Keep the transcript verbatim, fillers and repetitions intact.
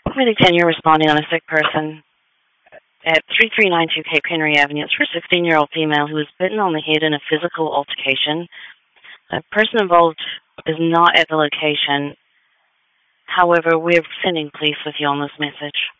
Medic ten, you're responding on a sick person at three three nine two Cape Henry Avenue. It's for a sixteen-year-old female who was bitten on the head in a physical altercation. The person involved is not at the location. However, we're sending police with you on this message.